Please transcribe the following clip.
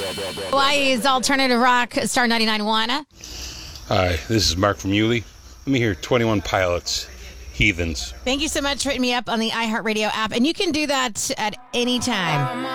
Hawaii's Alternative Rock, Star 99.1. Hi, this is Mark from Yulee. Let me hear 21 Pilots, Heathens. Thank you so much for hitting me up on the iHeartRadio app. And you can do that at any time.